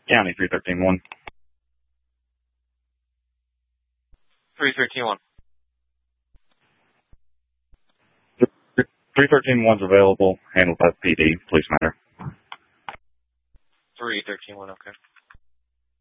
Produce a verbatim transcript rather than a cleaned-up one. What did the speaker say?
County three thirteen one. three thirteen one. three thirteen one's available. Handled by P D. Police matter. three thirteen one, okay.